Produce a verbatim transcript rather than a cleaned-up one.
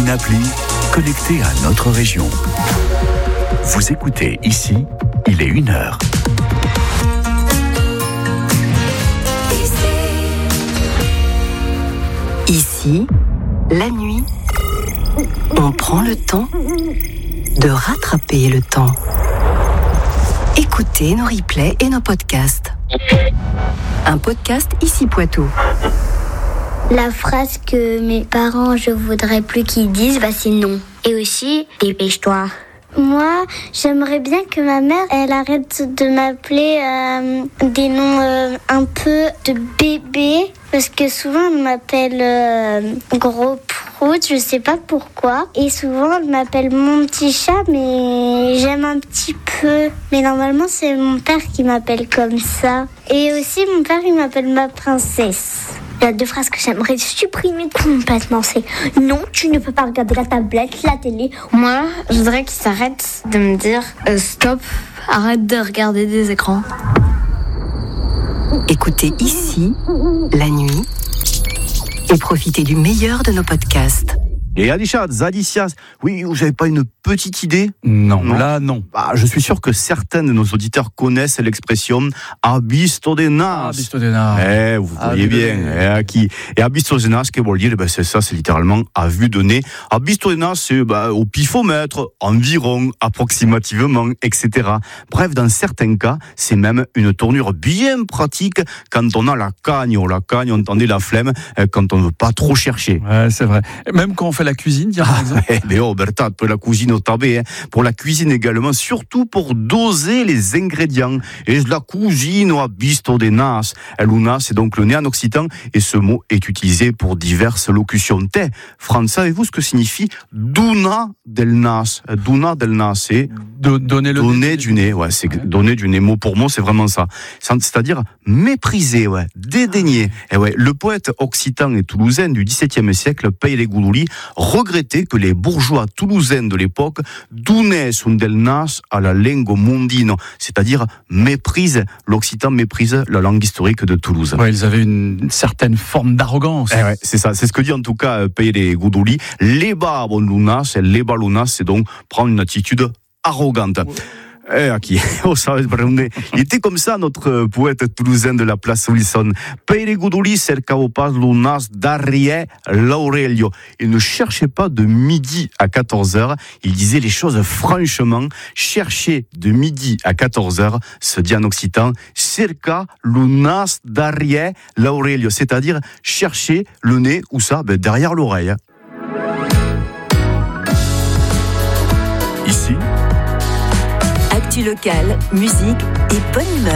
une appli connectée à notre région. Vous écoutez ici, il est une heure. Ici, la nuit, on prend le temps de rattraper le temps. Écoutez nos replays et nos podcasts. Un podcast Ici Poitou. La phrase que mes parents, je voudrais plus qu'ils disent, bah c'est non. Et aussi, dépêche-toi. Moi, j'aimerais bien que ma mère, elle arrête de m'appeler euh, des noms euh, un peu de bébé. Parce que souvent, elle m'appelle euh, gros prout, je sais pas pourquoi. Et souvent, elle m'appelle mon petit chat, mais j'aime un petit peu. Mais normalement, c'est mon père qui m'appelle comme ça. Et aussi, mon père, il m'appelle ma princesse. Il y a deux phrases que j'aimerais supprimer complètement. C'est non, tu ne peux pas regarder la tablette, la télé. Moi, je voudrais qu'ils s'arrêtent de me dire euh, stop, arrête de regarder des écrans. Écoutez ici, la nuit, et profitez du meilleur de nos podcasts. Et Alisha, Zadicias, oui, vous n'avez pas une petite idée ? Non, non, là non. Bah, je suis sûr que certains de nos auditeurs connaissent l'expression abisto de nas. Abisto de nas. Eh, vous voyez bien. Eh, qui Et abisto de nas, qu'est-ce que veut dire ? Ben, c'est ça, c'est littéralement à vue de nez. Abisto de nas, c'est bah, au pifomètre, environ, approximativement, et cetera. Bref, dans certains cas, c'est même une tournure bien pratique quand on a la cagne. Oh, la cagne, on entendait la flemme quand on ne veut pas trop chercher. Ouais, c'est vrai. Même quand on fait la cuisine, tiens, par exemple. Eh bien, oh, Bertha, pour la cuisine au tabé, hein. Pour la cuisine également, surtout pour doser les ingrédients. Et la cuisine au abisto de nas. Luna, c'est donc le nez en occitan, et ce mot est utilisé pour diverses locutions. Te, France, savez-vous ce que signifie duna del nas? Duna del nas, c'est de, donner le donner nez. du nez. Ouais, c'est okay. Donner du nez. Mot pour mot, c'est vraiment ça. C'est-à-dire mépriser, ouais, dédaigner. Et ouais, le poète occitan et toulousain du dix-septième siècle, Pere Goudouli, regrettait que les bourgeois toulousains de l'époque dunaient un del nas à la lingua mondino, c'est-à-dire méprise, l'occitan méprise la langue historique de Toulouse. Ouais, ils avaient une certaine forme d'arrogance. Eh ouais, c'est ça, c'est ce que dit en tout cas Pere Goudouli. Leba bon lunas, leba lunas, c'est donc prendre une attitude arrogante. Ouais. Eh, qui oh, ça, il était comme ça, notre poète toulousain de la place Wilson. Pere Goudouli cercavo pas lunas darrière l'Aurelio. Il ne cherchait pas de midi à quatorze heures. Il disait les choses franchement. Chercher de midi à quatorze heures, se dit en occitan, cerca lunas darrière l'Aurelio. C'est-à-dire chercher le nez, où ça? Ben, derrière l'oreille. Ici, Actu locale, musique et bonne humeur.